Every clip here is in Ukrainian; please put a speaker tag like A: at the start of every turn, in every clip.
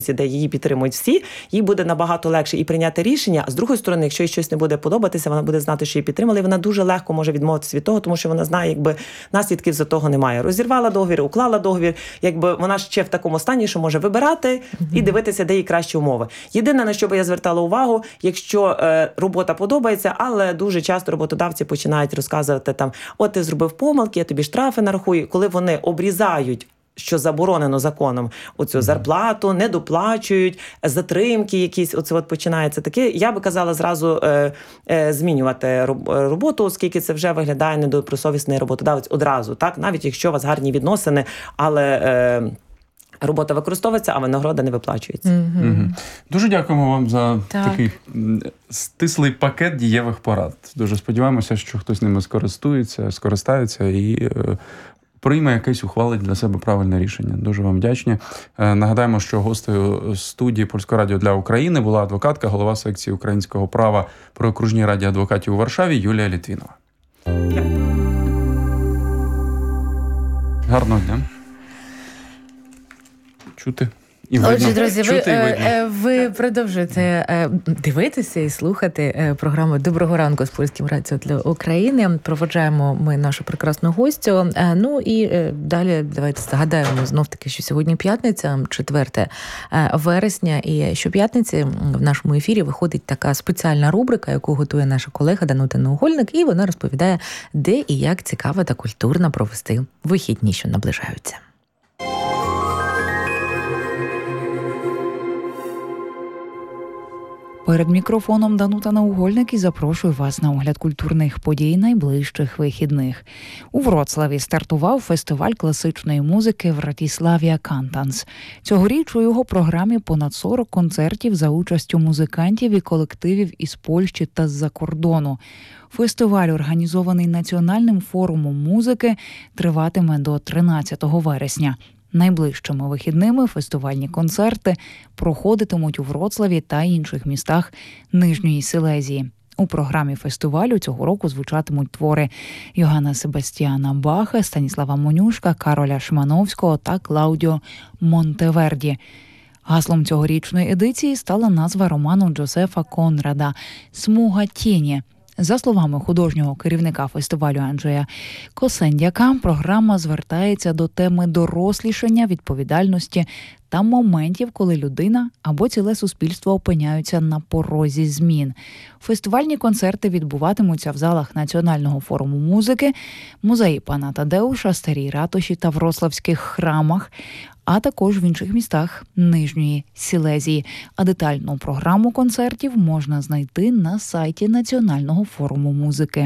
A: де її підтримують всі, їй буде набагато легше і прийняти рішення, а з другої сторони, якщо їй щось не буде подобатися, вона буде знати, що її підтримали, і вона дуже легко може відмовитися від того, тому що вона знає, якби наслідків за того немає. Розірвала договір, уклала договір, якби вона ще в такому стані, що може вибирати і дивитися, де їй кращі умови. Єдине, на що би я звертала увагу, якщо робота подобається, але дуже часто роботодавці починають розказувати там, от ти зробив помилки, я тобі штрафи нарахую, коли вони обрізають, що заборонено законом, оцю зарплату, не доплачують, затримки якісь, оце от починається таке. Я би казала зразу змінювати роботу, оскільки це вже виглядає недобросовісний роботодавець одразу, так? Навіть якщо у вас гарні відносини, але робота використовується, а винагорода не виплачується.
B: Дуже дякуємо вам за такий стислий пакет дієвих порад. Дуже сподіваємося, що хтось ними скористається і прийме якесь, ухвалить для себе правильне рішення. Дуже вам вдячні. Нагадаємо, що гостею студії Польського радіо для України була адвокатка, голова секції українського права при окружній раді адвокатів у Варшаві Юлія Літвінова. Гарного дня. Чути.
C: Отже, друзі, ви продовжуєте дивитися і слухати програму «Доброго ранку» з Польським радіо для України. Проводжаємо ми нашу прекрасну гостю. Ну і далі давайте згадаємо знов-таки, що сьогодні п'ятниця, 4 вересня. І щоп'ятниці в нашому ефірі виходить така спеціальна рубрика, яку готує наша колега Данута Наугольник. І вона розповідає, де і як цікаво та культурно провести вихідні, що наближаються.
D: Перед мікрофоном Данута Наугольник і запрошую вас на огляд культурних подій найближчих вихідних. У Вроцлаві стартував фестиваль класичної музики «Вратіславія Кантанс». Цьогоріч у його програмі понад 40 концертів за участю музикантів і колективів із Польщі та з-за кордону. Фестиваль, організований Національним форумом музики, триватиме до 13 вересня. Найближчими вихідними фестивальні концерти проходитимуть у Вроцлаві та інших містах Нижньої Силезії. У програмі фестивалю цього року звучатимуть твори Йоганна Себастьяна Баха, Станіслава Монюшка, Кароля Шимановського та Клаудіо Монтеверді. Гаслом цьогорічної едиції стала назва роману Джозефа Конрада «Смуга тіні». За словами художнього керівника фестивалю Анджея Косендяка, програма звертається до теми дорослішання, відповідальності та моментів, коли людина або ціле суспільство опиняються на порозі змін. Фестивальні концерти відбуватимуться в залах Національного форуму музики, музеї пана Тадеуша, Старій ратуші та Вроцлавських храмах, а також в інших містах Нижньої Силезії. А детальну програму концертів можна знайти на сайті Національного форуму музики.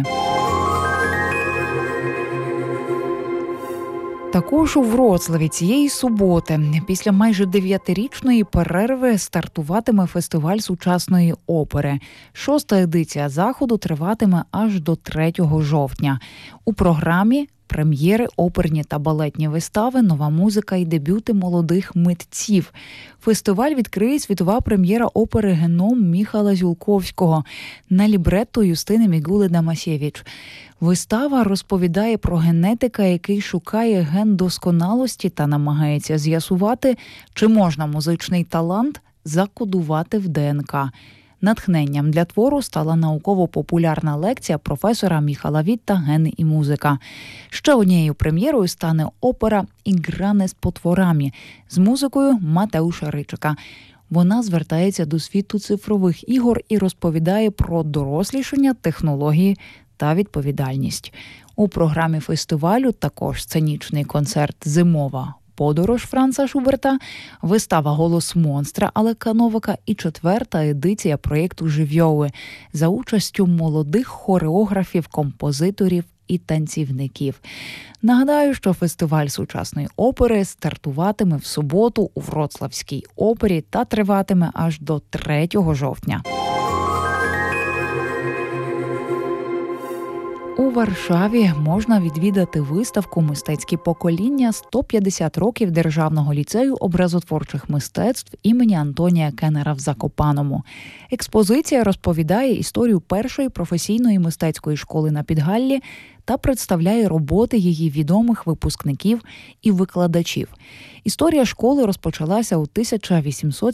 D: Також у Вроцлаві цієї суботи, після майже 9-річної перерви, стартуватиме фестиваль сучасної опери. 6-та едиція заходу триватиме аж до 3 жовтня. У програмі прем'єри, оперні та балетні вистави, нова музика і дебюти молодих митців. Фестиваль відкриє світова прем'єра опери «Геном» Міхала Зюлковського на лібретто Юстини Мігули-Дамасєвіч. Вистава розповідає про генетика, який шукає ген досконалості та намагається з'ясувати, чи можна музичний талант закодувати в ДНК. Натхненням для твору стала науково-популярна лекція професора Міхала Вітта «Гени і музика». Ще однією прем'єрою стане опера «Ігране з потворами» з музикою Матеуша Ричика. Вона звертається до світу цифрових ігор і розповідає про дорослішання, технології та відповідальність. У програмі фестивалю також сценічний концерт «Зимова подорож» Франца Шуберта, вистава «Голос монстра» Алека Новака і 4-та едиція проєкту «Живьови» за участю молодих хореографів, композиторів і танцівників. Нагадаю, що фестиваль сучасної опери стартуватиме в суботу у Вроцлавській опері та триватиме аж до 3 жовтня. У Варшаві можна відвідати виставку «Мистецькі покоління. 150 років Державного ліцею образотворчих мистецтв імені Антонія Кеннера в Закопаному». Експозиція розповідає історію першої професійної мистецької школи на Підгаллі та представляє роботи її відомих випускників і викладачів. Історія школи розпочалася у 1870